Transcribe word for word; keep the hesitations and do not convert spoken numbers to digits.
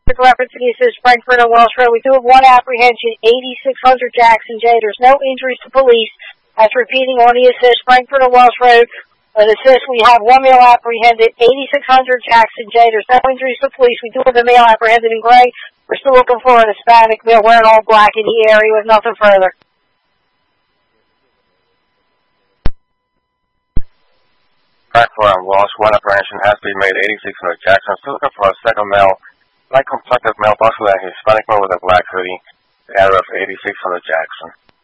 referencing it says Frankfort and Welsh Road. We do have one apprehension, eighty-six hundred Jackson J. There's no injuries to police. That's repeating on the assist, Frankfort and Welsh Road. An assist, we have one male apprehended, eighty-six hundred Jackson J. There's no injuries to police. We do have a male apprehended in gray. We're still looking for an Hispanic male wearing all black in the area with nothing further. Frankfort and Welsh, one apprehension has been made, eighty-six hundred Jackson. Still looking for a second male, light complected male, possibly a Hispanic male with a black hoodie, the area of eighty-six hundred Jackson.